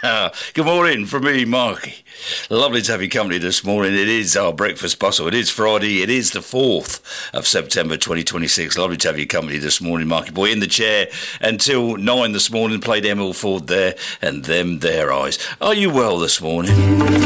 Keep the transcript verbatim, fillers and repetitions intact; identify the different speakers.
Speaker 1: Good morning from me, Marky. Lovely to have you company this morning. It is our breakfast bustle. It is Friday. It is the fourth of September twenty twenty-six. Lovely to have you company this morning, Marky boy. In the chair until nine this morning. Played Emil Ford there and them their eyes. Are you well this morning?